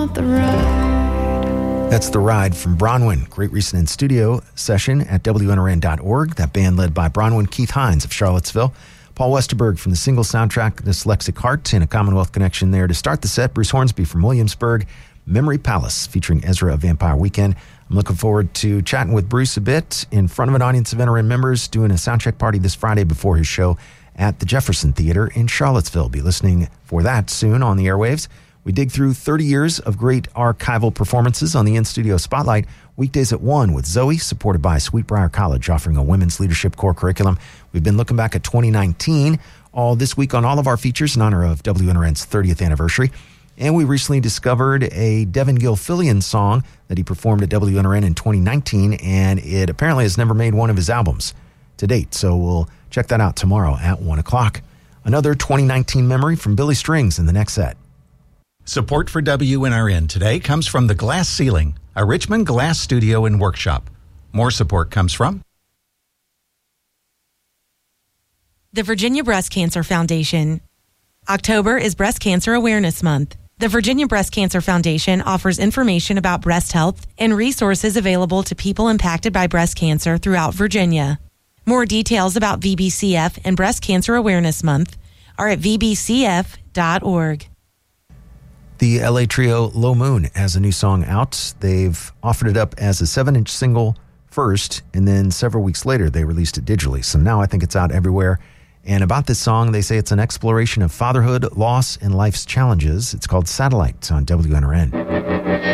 That's The Ride from Bronwyn. Great recent in-studio session at WNRN.org. That band led by Bronwyn Keith Hines of Charlottesville. Paul Westerberg from the single soundtrack Dyslexic Heart, and a Commonwealth connection there. To start the set, Bruce Hornsby from Williamsburg, Memory Palace, featuring Ezra of Vampire Weekend. I'm looking forward to chatting with Bruce a bit in front of an audience of NRN members, doing a soundcheck party this Friday before his show at the Jefferson Theater in Charlottesville. Be listening for that soon on the airwaves. We dig through 30 years of great archival performances on the In-Studio Spotlight, weekdays at 1 with Zoe, supported by Sweetbriar College, offering a women's leadership core curriculum. We've been looking back at 2019, all this week on all of our features in honor of WNRN's 30th anniversary. And we recently discovered a Devin Gilfillian song that he performed at WNRN in 2019, and it apparently has never made one of his albums to date. So we'll check that out tomorrow at 1 o'clock. Another 2019 memory from Billy Strings in the next set. Support for WNRN today comes from The Glass Ceiling, a Richmond glass studio and workshop. More support comes from the Virginia Breast Cancer Foundation. October is Breast Cancer Awareness Month. The Virginia Breast Cancer Foundation offers information about breast health and resources available to people impacted by breast cancer throughout Virginia. More details about VBCF and Breast Cancer Awareness Month are at vbcf.org. The LA trio Low Moon has a new song out. They've offered it up as a 7-inch single first, and then several weeks later they released it digitally. So now I think it's out everywhere. And about this song, they say it's an exploration of fatherhood, loss, and life's challenges. It's called Satellite on WNRN.